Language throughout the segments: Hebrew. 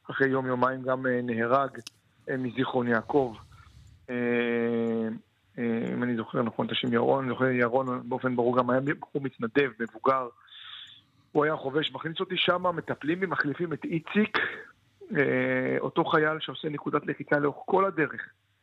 אחרי יום-יומיים גם נהרג מזיכרון יעקב. אם אני זוכר נכון את השם ירון, אני זוכר ירון באופן ברור גם היה בחור מתנדב, מבוגר. הוא היה חובש, מכניס אותי שם, מטפלים ומחליפים את איציק, אותו חייל שעושה נקודת לחיצה לאורך כל הדרך.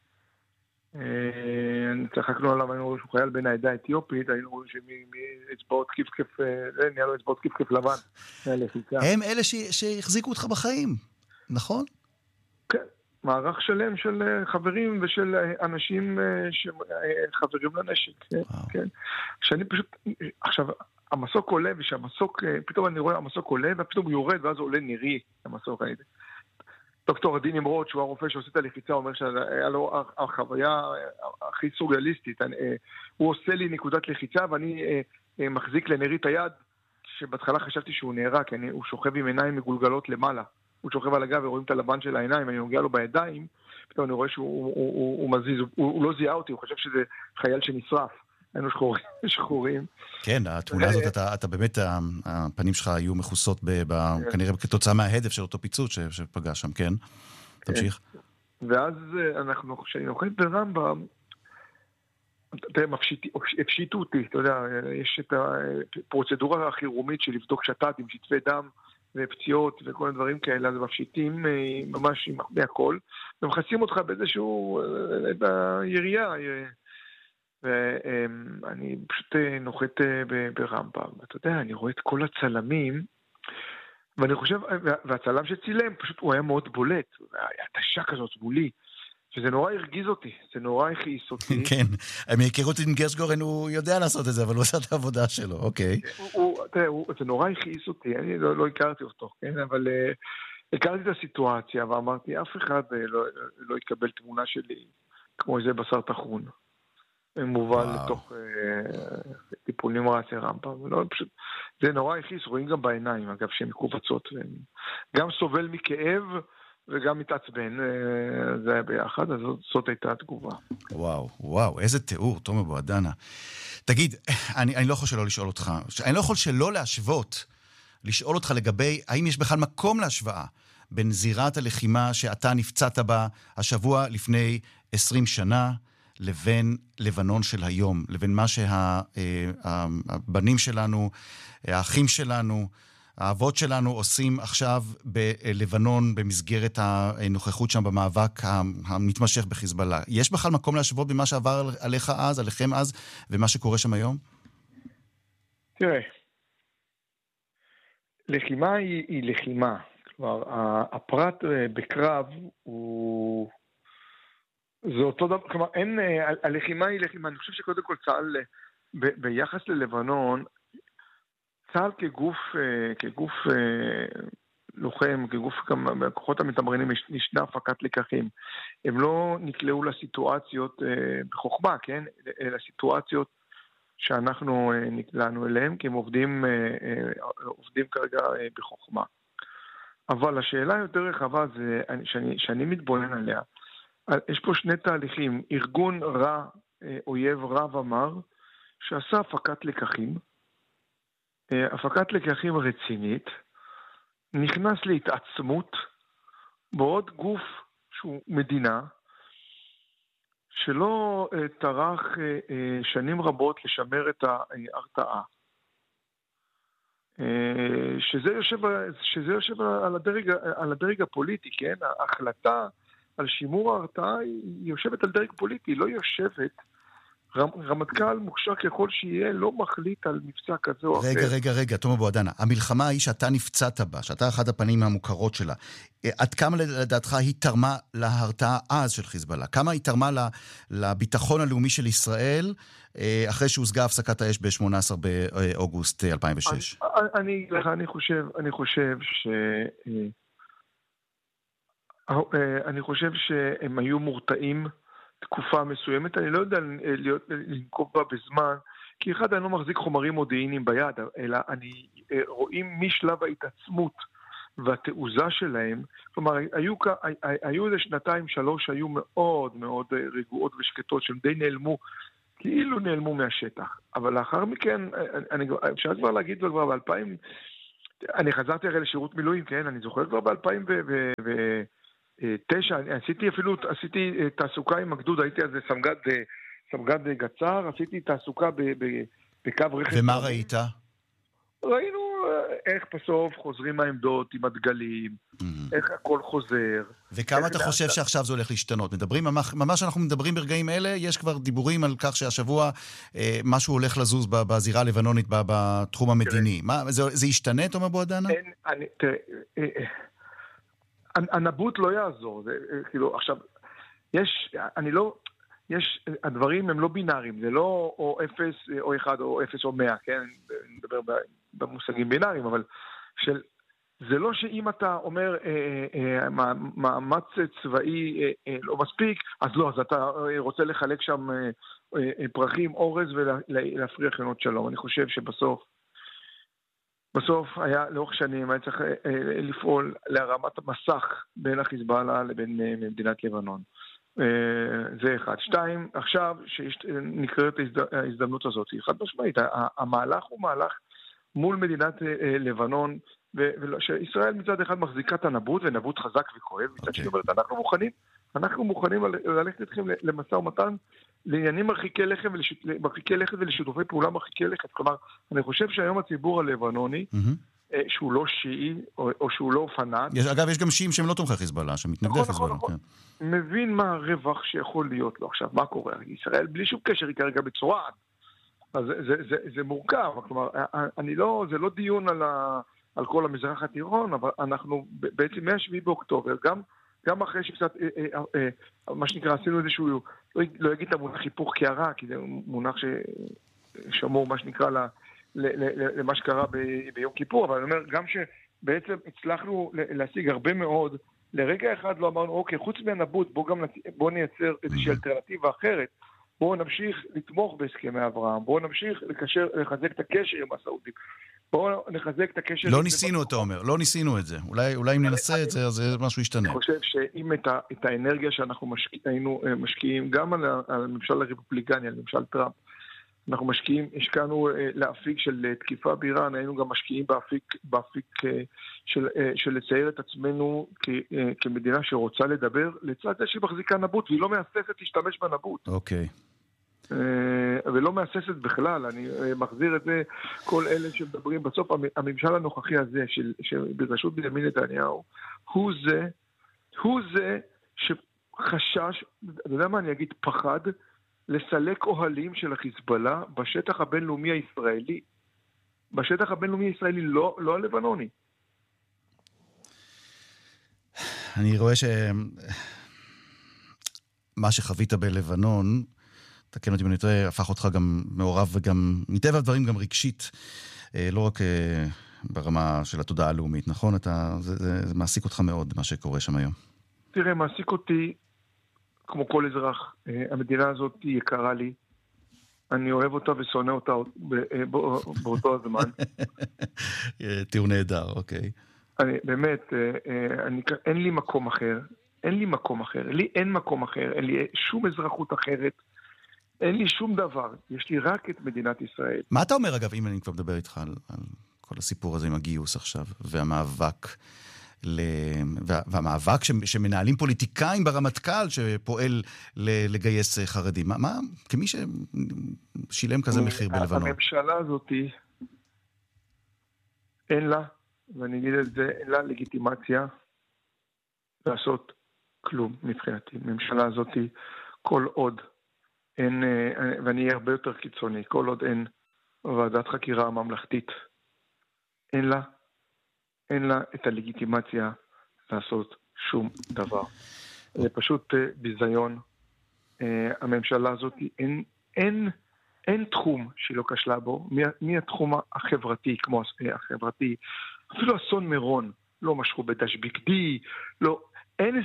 צחקנו עליו, היינו רואים שהוא חייל בין העדה האתיופית, היינו רואים שמאצבעות כיף, נהיה לו אצבעות כיף לבן. הם אלה שהחזיקו אותך בחיים, נכון? כן, מערך שלם של חברים ושל אנשים שחברים לנשק. כן. שאני פשוט, עכשיו, המסוק עולה, ושהמסוק, פתאום אני רואה המסוק עולה, ופתאום הוא יורד, ואז הוא עולה נראי, המסוק הזה. דוקטור עדין נמרוד, שהוא הרופא שעושה את הלחיצה, אומר שהיה לו החוויה הכי סוריאליסטית. הוא עושה לי נקודת לחיצה, ואני מחזיק לנרית היד, שבהתחלה חשבתי שהוא נערה, כי הוא שוכב עם עיניים מגולגלות למעלה. הוא שוכב על הגב ורואים את הלבן של העיניים, אני נוגע לו בידיים, פתאום אני רואה שהוא מזיז, הוא לא זיהה אותי, הוא חושב שזה חייל שנשרף. היינו שחורים. כן, התמונה הזאת, אתה באמת, הפנים שלך היו מחוסות כנראה כתוצאה מההדף של אותו פיצוץ שפגע שם, כן? תמשיך. ואז כשאני נוחת ברמב"ם, הפשיטו אותי, אתה יודע, יש את הפרוצדורה החירומית של לבדוק שתת עם שטפי דם ופציעות וכל הדברים כאלה, אז מפשיטים ממש מהכל, ומחסים אותך באיזשהו, את הירייה, ואני פשוט נוחת ברמב"ם, ואתה יודע, אני רואה את כל הצלמים, ואני חושב, והצלם שצילם, פשוט הוא היה מאוד בולט, היה תשה כזאת מולי, שזה נורא הרגיז אותי, זה נורא הכעיס אותי. כן, מהיכרות עם גרשגורן הוא יודע לעשות את זה, אבל הוא עושה את העבודה שלו, אוקיי. זה נורא הכעיס אותי, אני לא הכרתי אותו, כן, אבל הכרתי את הסיטואציה, ואמרתי, אף אחד לא יקבל תמונה שלי, כמו איזה בשר תחרון. מובל לתוך טיפול נמרץ רמב"ם. זה נורא הכעיס, רואים גם בעיניים, אגב, שהן מקובצות. גם סובל מכאב וגם מתעצבן, זה היה ביחד, אז זאת הייתה התגובה. וואו, איזה תיאור, תומר בועדנה. תגיד, אני לא יכול שלא לשאול אותך, אני לא יכול שלא להשוות, לשאול אותך לגבי, האם יש בכלל מקום להשוואה בין זירת הלחימה שאתה נפצעת בה השבוע לפני 20 שנה, לבין לבנון של היום, לבין מה שהבנים שלנו, האחים שלנו, האבות שלנו עושים עכשיו בלבנון במסגרת הנוכחות שם במאבק המתמשך בחיזבאללה. יש בכלל מקום להשוות במה שעבר עליך אז, עליכם אז, ומה שקורה שם היום? תראה, לחימה היא לחימה. כלומר, הפרט בקרב הוא... זה אותו דבר, כלומר, הלחימה היא לחימה. אני חושב שקודם כל צה"ל, ביחס ללבנון, צה"ל כגוף לוחם, כגוף גם בכוחות המתמרנים, ישנה הפקת לקחים. הם לא נקלעו לסיטואציות בחוכמה, כן? לסיטואציות שאנחנו נקלענו אליהם, כי הם עובדים כרגע בחוכמה. אבל השאלה יותר רחבה זה, שאני מתבונן עליה, יש פה שני תהליכים, ארגון רע, אויב רע ומר, שעשה הפקת לקחים, הפקת לקחים רצינית, נכנס להתעצמות, בעוד גוף שהוא מדינה, שלא טרח שנים רבות לשמר את ההרתעה. שזה יושב על הדרג הפוליטי, כן? ההחלטה על שימור ההרתעה היא יושבת על דרג פוליטי, היא לא יושבת, רמטכ"ל מוכשר ככל שיהיה, לא מחליט על מבצע כזה או אחר. רגע, תומר בועדנה, המלחמה היא שאתה נפצעת בה, שאתה אחד הפנים המוכרות שלה, עד כמה לדעתך היא תרמה להרתעה אז של חיזבאללה? כמה היא תרמה לביטחון הלאומי של ישראל, אחרי שהושגה הפסקת האש ב-18 באוגוסט 2006? אני חושב שהם היו מורתעים תקופה מסוימת, אני לא יודע לנקוב בה בזמן, כי אחד אני לא מחזיק חומרים מודיעיניים ביד, אלא רואים משלב ההתעצמות והתעוזה שלהם, כלומר, היו איזה 2-3 שהיו מאוד מאוד רגועות ושקטות, שהם די נעלמו, כאילו נעלמו מהשטח, אבל לאחר מכן, אפשר כבר להגיד כבר ב-2000, אני חזרתי הרי לשירות מילואים, כן? אני זוכר כבר ב-2009, עשיתי תעסוקה עם הגדוד, הייתי אז סמג"ד גצר, עשיתי תעסוקה בקו רכב. ומה ראית? ראינו איך בסוף חוזרים העמדות עם הדגלים, איך הכל חוזר. וכמה אתה חושב שעכשיו זה הולך להשתנות? ממש אנחנו מדברים ברגעים אלה, יש כבר דיבורים על כך שהשבוע משהו הולך לזוז בזירה הלבנונית בתחום המדיני. זה ישתנה, תומר בועדנה? הנבוט לא יעזור. כאילו, עכשיו, הדברים הם לא בינאריים, זה לא או 0 או 1 או 0 או 100, כן? אני מדבר במושגים בינאריים, אבל זה לא שאם אתה אומר מאמץ צבאי לא מספיק, אז לא, אז אתה רוצה לחלק שם פרחים, אורז ולהפריח ינות שלום. אני חושב שבסוף היה לאורך שנים, היה צריך לפעול להרמת מסך בין החיזבאללה לבין מדינת לבנון. זה אחד. 2, עכשיו שנקראת ההזדמנות הזאת, חד משמעית, המהלך הוא מהלך מול מדינת לבנון, שישראל מצד אחד מחזיקה את הנבוט, ונבוט חזק וכואב, מצד שני אומרת, אנחנו מוכנים ללכת איתכם למשא ומתן, לעניינים מרחיקי לכת ולשיתופי פעולה מרחיקי לכת. כלומר, אני חושב שהיום הציבור הלבנוני, שהוא לא שיעי, או שהוא לא פנאט. אגב, יש גם שיעים שהם לא תומכי חיזבאללה, שמתנגדי חיזבאללה. מבין מה הרווח שיכול להיות לו. עכשיו, מה קורה? ישראל בלי שום קשר היא כרגע בצורה. אז זה מורכב. כלומר, זה לא דיון על כל המזרח התיכון, אבל אנחנו בעצם מה-7 באוקטובר, גם אחרי שקצת, מה שנקרא, עשינו איזשהו, לא אגיד את המונח היפוך קערה, כי זה מונח ששמור, מה שנקרא, למה שקרה ביום כיפור, אבל אני אומר, גם שבעצם הצלחנו להשיג הרבה מאוד, לרגע אחד לא אמרנו, אוקיי, חוץ מהנבוט, בואו נייצר איזושהי אלטרנטיבה אחרת, בואו נמשיך לתמוך בהסכמי אברהם, בואו נמשיך לחזק את הקשר עם הסעודים, בואו נחזק את הקשר... לא ניסינו, אתה אומר, לא ניסינו את זה. אולי אם ננסה את זה, אז משהו ישתנה. אני חושב שאם את האנרגיה שאנחנו היינו משקיעים, גם על הממשל הרפובליקני, על ממשל טראמפ, אנחנו השקענו לאפיק של תקיפה באיראן, היינו גם משקיעים באפיק של לצייר את עצמנו כמדינה שרוצה לדבר, לצד זה שהיא מחזיקה נבוט, והיא לא מהססת להשתמש בנבוט. אוקיי. ולא מהססת בכלל, אני מחזיר את זה, כל אלה שמדברים, בסוף הממשל הנוכחי הזה, בראשות בנימין נתניהו, הוא זה שחשש, אתה יודע מה אני אגיד, פחד, לסלק אוהלים של החיזבאללה בשטח הבינלאומי הישראלי. בשטח הבינלאומי הישראלי, לא הלבנוני. אני רואה מה שחווית בלבנון, תקן אותי אם אני טועה, הפך אותך גם מעורב וגם, מטבע הדברים גם רגשית, לא רק ברמה של התודעה הלאומית, נכון? זה מעסיק אותך מאוד, מה שקורה שם היום. תראה, מעסיק אותי, כמו כל אזרח, המדינה הזאת היא יקרה לי, אני אוהב אותה ושונא אותה באותו הזמן. תיאור נהדר, אוקיי. באמת, אין לי מקום אחר, לי אין מקום אחר, אין לי שום אזרחות אחרת, אין לי שום דבר, יש לי רק את מדינת ישראל. מה אתה אומר, אגב, אם אני כבר מדבר איתך על כל הסיפור הזה עם הגיוס עכשיו, והמאבק והמאבק שמנהלים פוליטיקאים ברמטכ"ל שפועל לגייס חרדים. מה, כמי ששילם כזה מחיר בלבנון? הממשלה הזאת אין לה, ואני אגיד את זה, אין לה לגיטימציה לעשות כלום מבחינתי. הממשלה הזאת, כל עוד אין, ואני אהיה הרבה יותר קיצוני, כל עוד אין ועדת חקירה ממלכתית, אין לה את הלגיטימציה לעשות שום דבר. זה פשוט ביזיון. הממשלה הזאת, אין תחום שהיא לא כשלה בו, מהתחום החברתי, כמו החברתי, אפילו אסון מירון, לא משכו בתשביקדי, לא, אין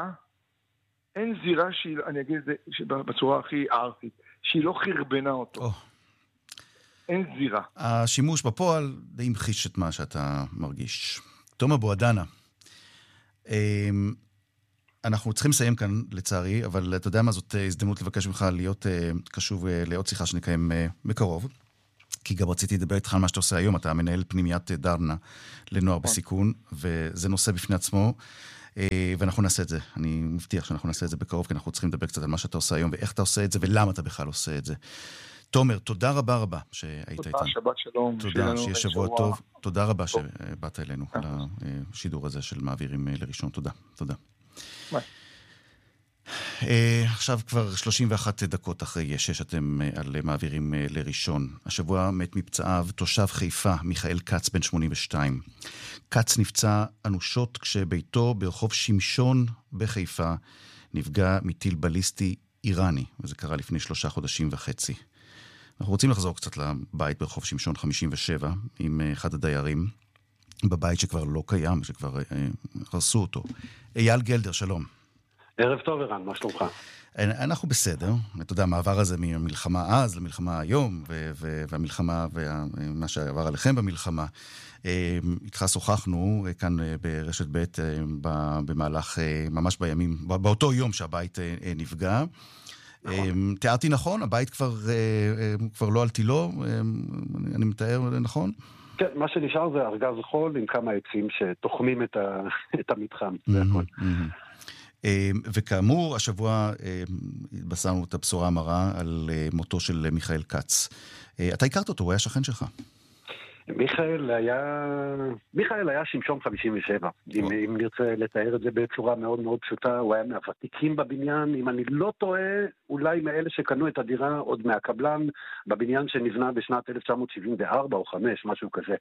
זירה שהיא, אני אגיד את זה בצורה הכי ארצית, שהיא לא חרבנה אותו. אין זירה. השימוש בפועל די המחיש את מה שאתה מרגיש. תומר בועדנה, אנחנו צריכים לסיים כאן לצערי, אבל אתה יודע מה, זאת הזדמנות לבקש ממך להיות קשוב לעוד שיחה שנקיים בקרוב, כי גם רציתי לדבר איתך על מה שאתה עושה היום, אתה מנהל פנימיית דרנה לנוער בסיכון, וזה נושא בפני עצמו, ואנחנו נעשה את זה. אני מבטיח שאנחנו נעשה את זה בקרוב, כי אנחנו צריכים לדבר קצת על מה שאתה עושה היום, ואיך אתה עושה את זה, ולמה אתה בכלל עושה את זה. תומר, תודה רבה רבה שהיית איתנו. תודה, שבת שלום. תודה, שיהיה שבוע טוב. תודה רבה שבאת אלינו על השידור הזה של מעבירים לראשון. תודה, תודה. ביי. עכשיו כבר 31 דקות אחרי 6 אתם על מעבירים לראשון. השבוע מת מפצעיו תושב חיפה, מיכאל קץ, בן 82. קץ נפצע אנושות כשביתו ברחוב שמשון בחיפה נפגע מטיל בליסטי איראני, וזה קרה לפני 3.5 חודשים. אנחנו רוצים לחזור קצת לבית ברחוב שמשון 57 עם אחד הדיירים בבית שכבר לא קיים, שכבר הרסו אותו. אייל גלדר, שלום. ערב טוב, ערן, מה שלומך? אנחנו בסדר. אתה יודע, המעבר הזה ממלחמה אז למלחמה היום, והמלחמה ומה שעבר עליכם במלחמה. איתך שוחחנו כאן ברשת ב' במהלך, ממש בימים, באותו יום שהבית נפגע. תיארתי נכון? הבית כבר לא על תילו? אני מתאר נכון? כן, מה שנשאר זה ארגז חול עם כמה עצים שתוחמים את המתחם. זה הכל. וכאמור, השבוע התבשרנו את הבשורה המרה על מותו של מיכאל קץ. אתה הכרת אותו, הוא היה שכן שלך. מיכאל היה שמשון 57, אם נרצה לתאר את זה בצורה מאוד מאוד פשוטה. הוא היה מהוותיקים בבניין, אם אני לא טועה, אולי מאלה שקנו את הדירה עוד מהקבלן בבניין שנבנה בשנת 1974 או 5, משהו כזה.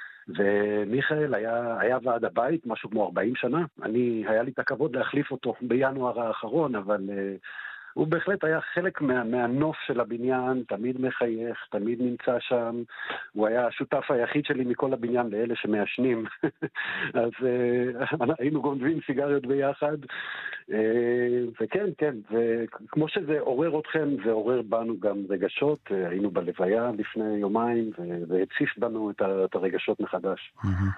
ומיכאל היה ועד הבית, משהו כמו 40 שנה. היה לי את הכבוד להחליף אותו בינואר האחרון, אבל הוא בהחלט היה חלק מהנוף של הבניין, תמיד מחייך, תמיד נמצא שם. הוא היה השותף היחיד שלי מכל הבניין לאלה שמעשנים. אז היינו גונבים סיגריות ביחד. וכן, כן, וכמו שזה עורר אתכם, זה עורר בנו גם רגשות. היינו בלוויה לפני יומיים, והציף בנו את הרגשות מחדש.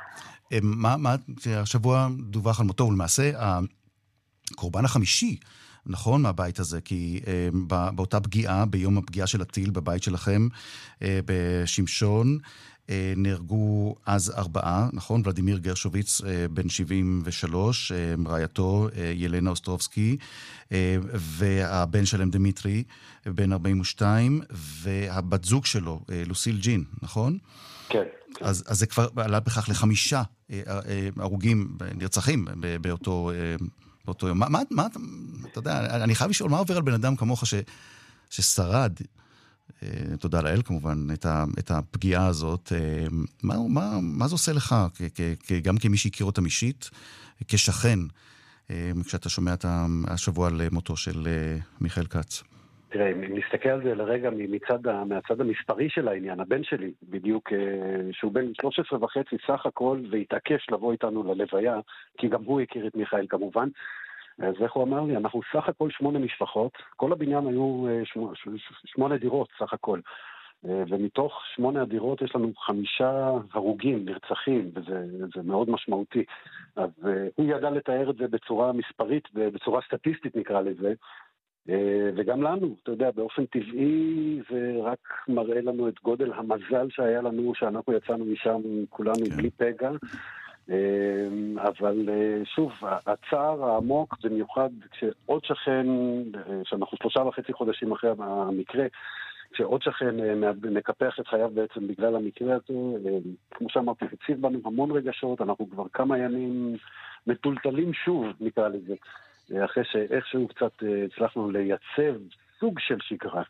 מה, השבוע דווח על מותו, ולמעשה הקורבן החמישי, נכון, מהבית הזה, כי באותה פגיעה, ביום הפגיעה של הטיל בבית שלכם בשמשון, נהרגו אז 4, נכון? ולדימיר גרשוביץ, בן 73, רעייתו ילנה אוסטרובסקי, והבן שלהם דמיטרי, בן 42, והבת זוג שלו, לוסיל ג'ין, נכון? כן. אז זה כבר עלה בכך ל5 הרוגים, נרצחים באותו יום. מה, אתה יודע, אני חייב לשאול, מה עובר על בן אדם כמוך ששרד, תודה לאל כמובן, את הפגיעה הזאת, מה זה עושה לך, גם כמי שהכיר אותם אישית, כשכן, כשאתה שומע השבוע על מותו של מיכאל קץ? תראה, אם נסתכל על זה לרגע מהצד המספרי של העניין, הבן שלי, בדיוק, שהוא בן 13.5 סך הכל, והתעקש לבוא איתנו ללוויה, כי גם הוא הכיר את מיכאל כמובן. אז איך הוא אמר לי? אנחנו סך הכל 8 משפחות, כל הבניין היו 8 דירות סך הכל. ומתוך 8 הדירות יש לנו 5 הרוגים, נרצחים, וזה מאוד משמעותי. אז הוא ידע לתאר את זה בצורה מספרית, בצורה סטטיסטית נקרא לזה, וגם לנו, אתה יודע, באופן טבעי זה רק מראה לנו את גודל המזל שהיה לנו, שאנחנו יצאנו משם כולנו בלי פגע. אבל שוב, הצער העמוק, במיוחד כשעוד שכן, שאנחנו 3.5 חודשים אחרי המקרה, כשעוד שכן מקפח את חייו בעצם בגלל המקרה הזה, כמו שאמרתי, הציב בנו המון רגשות, אנחנו כבר כמה ימים מטולטלים שוב, נקרא לזה, אחרי שאיכשהו קצת הצלחנו לייצב סוג של שגרה.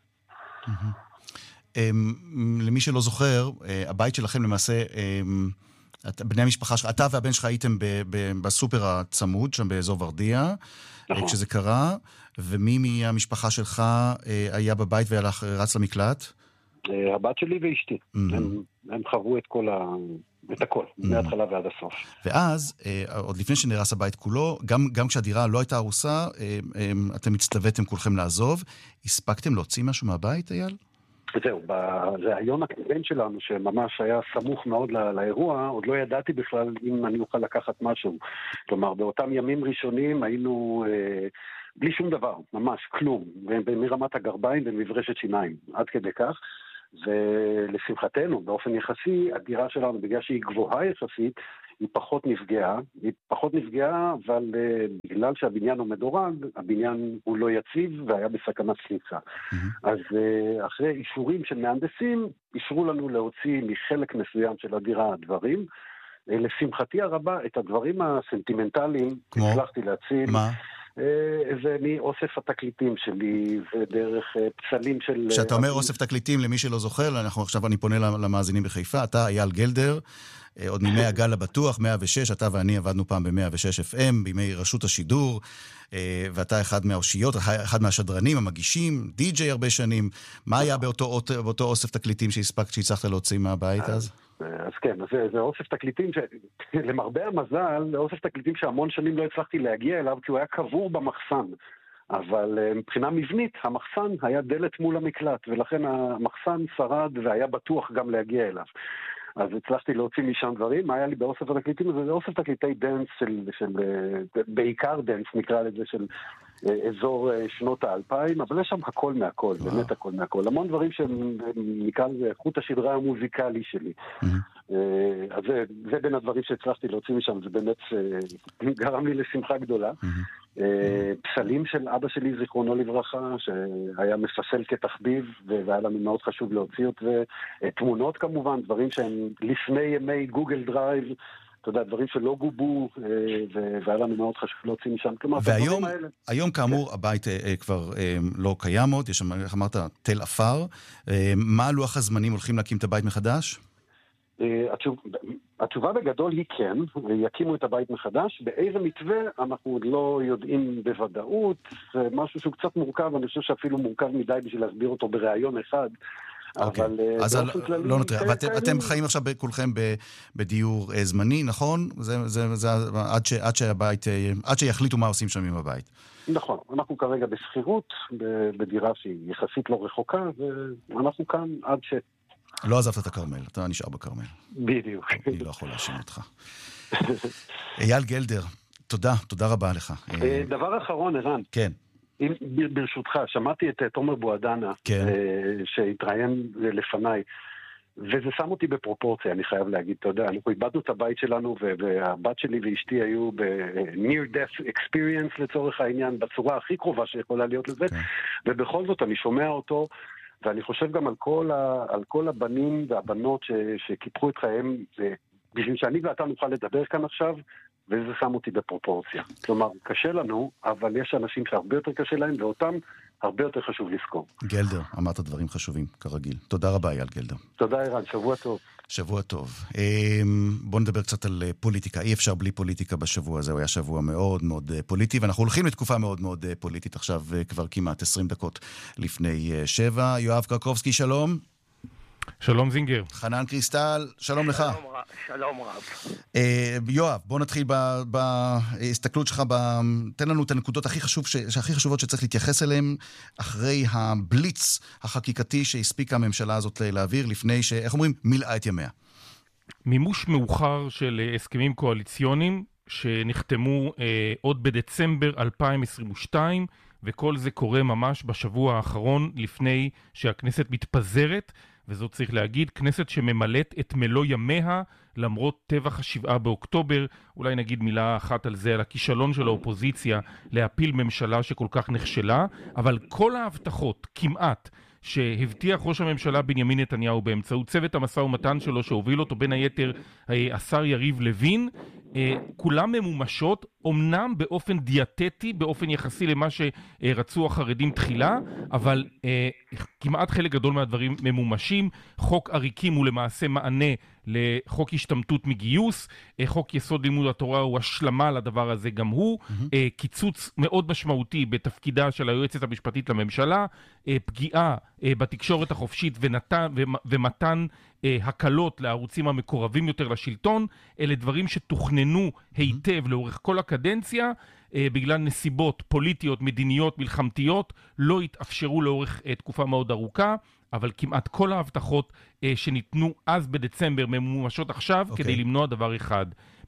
למי שלא זוכר, הבית שלכם למעשה, בני המשפחה שלך, אתה והבן שלך הייתם בסופר הצמוד, שם באזור ורדיה, כשזה קרה, ומי מהמשפחה שלך היה בבית רץ למקלט? הבת שלי ואשתי. הם חוו את הכל, מההתחלה ועד הסוף. ואז, עוד לפני שנרס הבית כולו, גם כשהדירה לא הייתה הרוסה, אתם הצטוויתם כולכם לעזוב. הספקתם להוציא משהו מהבית, אייל? זהו, בראיון הקודם שלנו, שממש היה סמוך מאוד לאירוע, עוד לא ידעתי בכלל אם אני אוכל לקחת משהו. כלומר, באותם ימים ראשונים היינו בלי שום דבר, ממש כלום, מרמת הגרביים ומברשת שיניים, עד כדי כך. ולשמחתנו, באופן יחסי, הדירה שלנו, בגלל שהיא גבוהה יחסית, היא פחות נפגעה, אבל בגלל שהבניין הוא מדורג, הבניין הוא לא יציב והיה בסכנת סליצה. אז אחרי אישורים של מהנדסים, אישרו לנו להוציא מחלק מסוים של הדירה הדברים. לשמחתי הרבה, את הדברים הסנטימנטליים הצלחתי להציל. מה? זה מאוסף התקליטים שלי, ודרך פסלים של... כשאתה אומר אוסף תקליטים, למי שלא זוכר, עכשיו אני פונה למאזינים בחיפה, אתה אייל גלדר, עוד מימי הגל הבטוח, 106, אתה ואני עבדנו פעם ב-106 FM, בימי רשות השידור, ואתה אחד מהאושיות, אחד מהשדרנים, המגישים, די-ג'יי הרבה שנים. מה היה באותו אוסף תקליטים שהצלחת להוציא מהבית אז? אז כן, זה אוסף תקליטים למרבה המזל, זה אוסף תקליטים שהמון שנים לא הצלחתי להגיע אליו, כי הוא היה קבור במחסן. אבל מבחינה מבנית, המחסן היה דלת מול המקלט, ולכן המחסן שרד והיה בטוח גם להגיע אליו. אז הצלחתי להוציא משם דברים. מה היה לי באוסף התקליטים הזה? זה אוסף תקליטי דנס בעיקר דנס נקרא לזה, של אזור שנות ה-2000, אבל יש שם הכל מהכל, באמת הכל מהכל. המון דברים שנקרא לזה חוט השדרה המוזיקלי שלי. אז זה בין הדברים שהצלחתי להוציא משם, זה באמת גרם לי לשמחה גדולה. פסלים של אבא שלי, זיכרונו לברכה, שהיה מפסל כתחביב, והיה לנו מאוד חשוב להוציא את זה. תמונות כמובן, דברים שהם לפני ימי גוגל דרייב, אתה יודע, דברים שלא גובו, והיה לנו מאוד חשוב להוציא משם. והיום כאמור הבית כבר לא קיים עוד, יש שם, איך אמרת, תל אפר. מה לוח הזמנים, הולכים להקים את הבית מחדש? התשובה בגדול היא כן, יקימו את הבית מחדש. באיזה מתווה אנחנו עוד לא יודעים בוודאות, זה משהו שהוא קצת מורכב, אני חושב שאפילו מורכב מדי בשביל להסביר אותו בראיון אחד. אבל אז לא נותרה, ואתם חיים עכשיו כולכם בדיור זמני, נכון? זה עד שיחליטו מה עושים שם עם הבית. נכון, אנחנו כרגע בסחירות, בדירה שהיא יחסית לא רחוקה, ואנחנו כאן עד ש... לא עזבת את הכרמל, אתה נשאר בכרמל. בדיוק. אני לא יכול להאשים אותך. אייל גלדר, תודה רבה לך. דבר אחרון, ערן. כן. ברשותך, שמעתי את תומר בועדנה, שהתראיין לפניי, וזה שם אותי בפרופורציה, אני חייב להגיד, אתה יודע, אנחנו איבדנו את הבית שלנו, והבת שלי ואשתי היו ב-near death experience לצורך העניין, בצורה הכי קרובה שיכולה להיות לזה, ובכל זאת אני שומע אותו, ואני חושב גם על כל הבנים והבנות שקיפחו את חייהם, בשביל שאני ואתה נוכל לדבר כאן עכשיו, וזה שם אותי בפרופורציה. כלומר, קשה לנו, אבל יש אנשים שהרבה יותר קשה להם, ואותם הרבה יותר חשוב לזכור. גלדר, אמרת דברים חשובים, כרגיל. תודה רבה, אייל גלדר. תודה, ערן, שבוע טוב. שבוע טוב. בואו נדבר קצת על פוליטיקה. אי אפשר בלי פוליטיקה בשבוע הזה, הוא היה שבוע מאוד מאוד פוליטי, ואנחנו הולכים לתקופה מאוד מאוד פוליטית עכשיו, כבר כמעט 20 דקות לפני 7. יואב קרקובסקי, שלום. שלום זינגר. חנן קריסטל, שלום לך. שלום רב. יואב, בוא נתחיל בהסתכלות שלך, תן לנו את הנקודות הכי חשובות שצריך להתייחס אליהן, אחרי הבליץ החקיקתי שהספיקה הממשלה הזאת להעביר, לפני איך אומרים, מילאה את ימיה. מימוש מאוחר של הסכמים קואליציוניים, שנחתמו עוד בדצמבר 2022, וכל זה קורה ממש בשבוע האחרון, לפני שהכנסת מתפזרת, וזאת צריך להגיד, כנסת שממלאת את מלוא ימיה, למרות טבח ה7 באוקטובר. אולי נגיד מילה אחת על זה, על הכישלון של האופוזיציה להפיל ממשלה שכל כך נכשלה, אבל כל ההבטחות, כמעט, שהבטיח ראש הממשלה בנימין נתניהו באמצעות צוות המשא ומתן שלו, שהוביל אותו בין היתר השר יריב לוין, כולם ממומשות, אמנם באופן דיאטטי, באופן יחסי למה שרצו החרדים תחילה, אבל כמעט חלק גדול מהדברים ממומשים. חוק עריקים הוא למעשה מענה לחוק השתמטות מגיוס, חוק יסוד לימוד התורה הוא השלמה לדבר הזה גם הוא, קיצוץ מאוד משמעותי בתפקידה של היועצת המשפטית לממשלה, פגיעה בתקשורת החופשית ומתן הקלות לערוצים המקורבים יותר לשלטון. אלה דברים שתוכננו היטב לאורך כל הקדנציה, בגלל נסיבות פוליטיות, מדיניות, מלחמתיות, לא התאפשרו לאורך תקופה מאוד ארוכה, אבל כמעט כל ההבטחות שניתנו אז בדצמבר ממומשות עכשיו, כדי למנוע דבר אחד.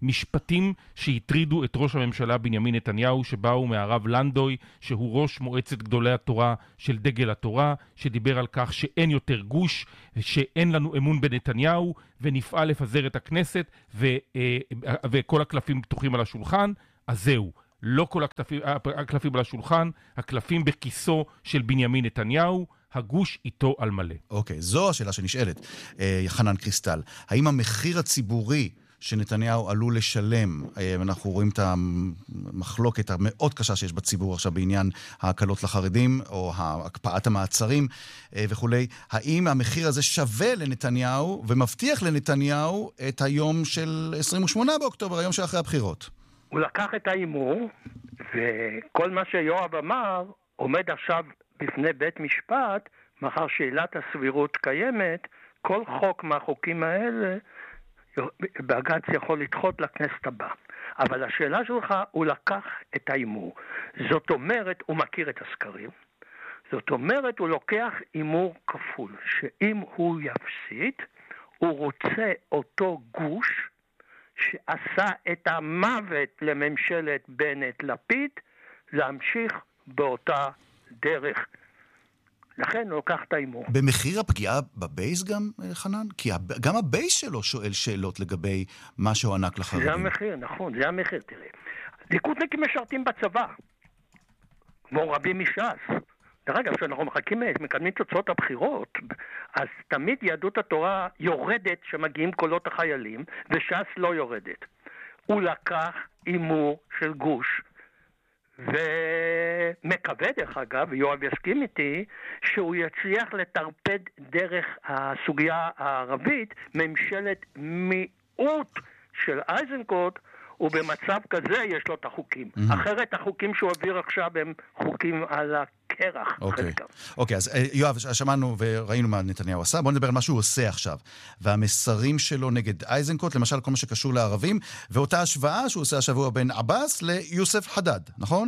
משפטים שהטרידו את ראש הממשלה בנימין נתניהו, שבאו מהרב לנדוי, שהוא ראש מועצת גדולי התורה של דגל התורה, שדיבר על כך שאין יותר גוש, שאין לנו אמון בנתניהו, ונפעל לפזר את הכנסת, וכל הקלפים פתוחים על השולחן. אז זהו, לא כל הקלפים על השולחן, הקלפים בכיסו של בנימין נתניהו, הגוש איתו על מלא. אוקיי, זו השאלה שנשאלת, חנן קריסטל. האם המחיר הציבורי שנתניהו עלול לשלם, אנחנו רואים את המחלוקת המאוד קשה שיש בציבור עכשיו בעניין ההקלות לחרדים, או הקפאת המעצרים וכולי, האם המחיר הזה שווה לנתניהו, ומבטיח לנתניהו את היום של 28 באוקטובר, היום שאחרי הבחירות? הוא לקח את האימור, וכל מה שיואב אמר עומד עכשיו בפני בית משפט, מאחר שאלת הסבירות קיימת, כל חוק מהחוקים האלה, בג"ץ יכול לדחות לכנסת הבאה. אבל השאלה שלך, הוא לקח את האימור. זאת אומרת, הוא מכיר את הסקרים, זאת אומרת, הוא לוקח אימור כפול, שאם הוא יפסיד, הוא רוצה אותו גוש, שעשה את המוות לממשלת בנט-לפיד, להמשיך באותה דרך. לכן הוא לוקח את האימור. במחיר הפגיעה בבייס גם, חנן? כי גם הבייס שלו שואל שאלות לגבי מה שהוענק לחרדים. זה המחיר, נכון, זה המחיר, תראה. ליכודניקים משרתים בצבא, כמו רבים מש"ס. דרך אגב, כשאנחנו מקדמים תוצאות הבחירות, אז תמיד יהדות התורה יורדת שמגיעים קולות החיילים, וש"ס לא יורדת. הוא לקח אימור של גוש, ומקווה דרך אגב, יואב יסכים איתי, שהוא יצליח לטרפד דרך הסוגיה הערבית, ממשלת מיעוט של איזנקוט, ובמצב כזה יש לו את החוקים. אחרת החוקים שהוא העביר עכשיו הם חוקים על הקרח. אוקיי, אז יואב, שמענו וראינו מה נתניהו עשה, בואו נדבר על מה שהוא עושה עכשיו. והמסרים שלו נגד איזנקוט, למשל כל מה שקשור לערבים, ואותה השוואה שהוא עושה השבוע בין עבאס ליוסף חדד, נכון?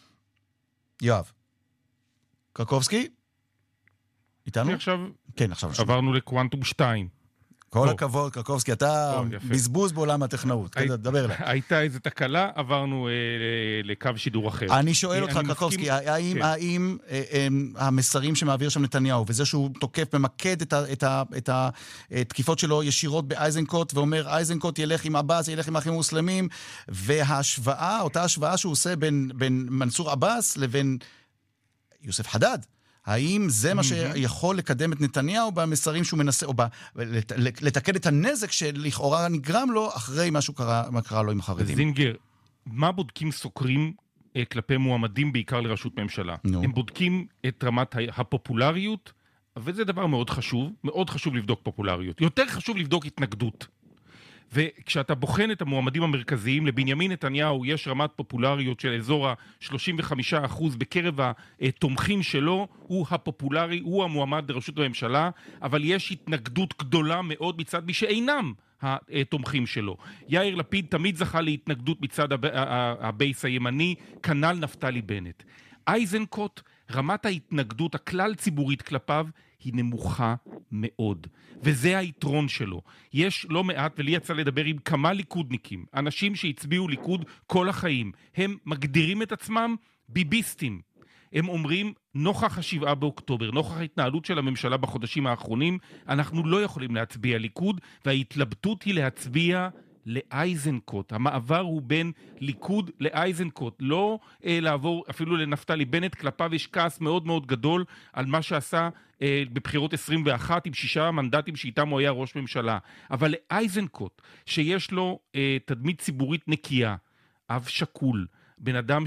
יואב. קרקובסקי? איתנו? כן, עכשיו. עברנו לקוונטום 2. כל הכבוד, קרקובסקי, אתה בזבוז בעולם הטכנאות. דבר אליי. הייתה איזו תקלה, עברנו לקו שידור אחר. אני שואל אותך, קרקובסקי, האם המסרים שמעביר שם נתניהו, וזה שהוא תוקף, ממקד את התקיפות שלו ישירות באייזנקוט, ואומר, אייזנקוט ילך עם עבאס, ילך עם האחים המוסלמים, וההשוואה, אותה השוואה שהוא עושה בין מנסור עבאס לבין יוסף חדד, האם זה מה שיכול לקדם את נתניהו במסרים שהוא מנסה, או לתקן את הנזק שלכאורה נגרם לו אחרי מה קרה לו עם החרדים? זינגר, מה בודקים סוקרים כלפי מועמדים בעיקר לראשות ממשלה? הם בודקים את רמת הפופולריות, וזה דבר מאוד חשוב לבדוק פופולריות. יותר חשוב לבדוק התנגדות. וכשאתה בוחן את המועמדים המרכזיים, לבנימין נתניהו יש רמת פופולריות של אזור ה-35% בקרב התומכים שלו, הוא הפופולרי, הוא המועמד לראשות הממשלה, אבל יש התנגדות גדולה מאוד מצד מי שאינם התומכים שלו. יאיר לפיד תמיד זכה להתנגדות מצד הבייס הימני, כנ"ל נפתלי בנט. איזנקוט, רמת ההתנגדות הכלל ציבורית כלפיו היא נמוכה מאוד, וזה היתרון שלו. יש לא מעט, ולי יצא לדבר עם כמה ליכודניקים, אנשים שהצביעו ליכוד כל החיים, הם מגדירים את עצמם ביביסטים. הם אומרים, נוכח ה7 באוקטובר, נוכח ההתנהלות של הממשלה בחודשים האחרונים, אנחנו לא יכולים להצביע ליכוד, וההתלבטות היא להצביע לאייזנקוט. המעבר הוא בין ליכוד לאייזנקוט, לא לעבור אפילו לנפתלי בנט, כלפיו יש כעס מאוד מאוד גדול על מה שעשה בבחירות 21 עם 6 מנדטים שאיתם הוא היה ראש ממשלה. אבל לאייזנקוט, שיש לו תדמית ציבורית נקייה, אב שקול, בן אדם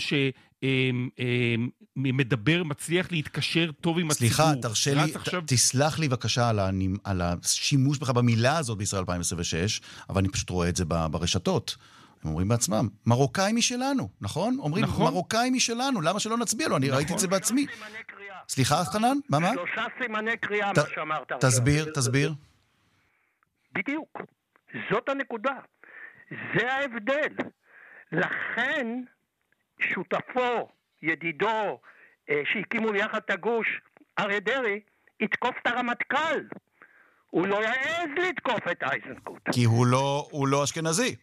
שמדבר, מצליח להתקשר טוב עם הציבור. סליחה, תרשה לי, תסלח לי בבקשה על השימוש בך במילה הזאת בישראל 2026, אבל אני פשוט רואה את זה ברשתות. הם אומרים בעצמם, מרוקאי משלנו, נכון? אומרים, מרוקאי משלנו, למה שלא נצביע לו? אני ראיתי את זה בעצמי. סליחה, חנן? מה? 3 סימני קריאה, מה שאמרת. תסביר. בדיוק. זאת הנקודה. זה ההבדל. לכן שותפו, ידידו, שהקימו יחד את הגוש, אריה דרעי, יתקוף את הרמטכ"ל. הוא לא יעז לתקוף את איזנקוט. כי הוא לא אשכנזי.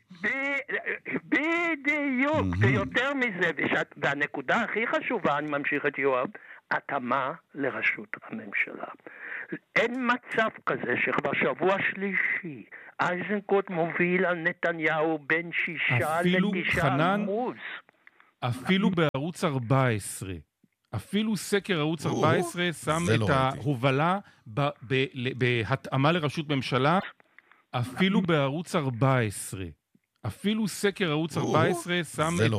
בדיוק, ויותר מזה, והנקודה הכי חשובה, אני ממשיך את יואב, התאמה לראשות הממשלה. אין מצב כזה שכבר שבוע שלישי, איזנקוט מוביל על נתניהו בין 6 ל9%. אפילו בערוץ 14, אפילו סקר ערוץ 14 שם את ההובלה בהתאמה לראשות ממשלה, אפילו בערוץ 14. אפילו סקר ערוץ 14 שם את